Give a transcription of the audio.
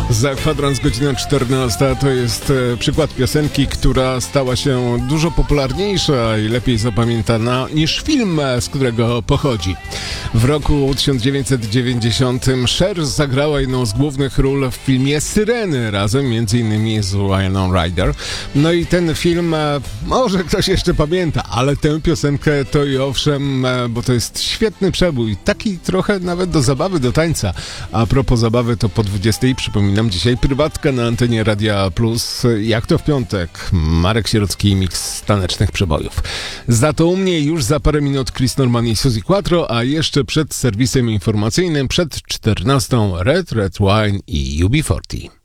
Za kwadrans godzina 14 to jest przykład piosenki, która stała się dużo popularniejsza i lepiej zapamiętana niż film, z którego pochodzi. W roku 1990 Cher zagrała jedną z głównych ról w filmie Syreny, razem m.in. z Winona Ryder. No i ten film, może ktoś jeszcze pamięta, ale tę piosenkę to i owszem, bo to jest świetny przebój, taki trochę nawet do zabawy, do tańca. A propos zabawy, to po 20 przypominam dzisiaj prywatka na antenie Radia Plus. Jak to w piątek? Marek Sierocki i miks tanecznych przebojów. Za to u mnie już za parę minut Chris Norman i Suzy Quattro, a jeszcze przed serwisem informacyjnym, przed 14 Red Wine i UB40.